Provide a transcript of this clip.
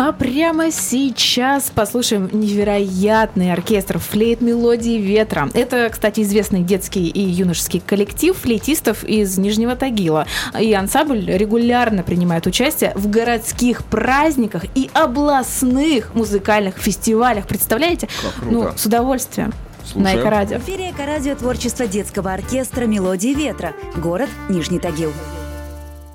А прямо сейчас послушаем невероятный оркестр «Флейт Мелодии Ветра». Это, кстати, известный детский и юношеский коллектив флейтистов из Нижнего Тагила. И ансамбль регулярно принимает участие в городских праздниках и областных музыкальных фестивалях. Представляете? Ну, с удовольствием. Слушаем. На Эко-радио. В эфире Эко-радио творчество детского оркестра «Мелодии ветра». Город Нижний Тагил.